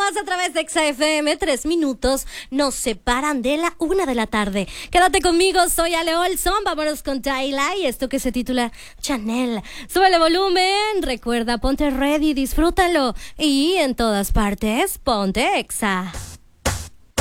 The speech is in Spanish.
Continuamos a través de Exa FM. 3 minutos nos separan de la 1 de la tarde. Quédate conmigo, soy Ale Olson. Vámonos con Tyla y esto que se titula Chanel. Súbele volumen, recuerda, ponte ready, disfrútalo. Y en todas partes, ponte Exa.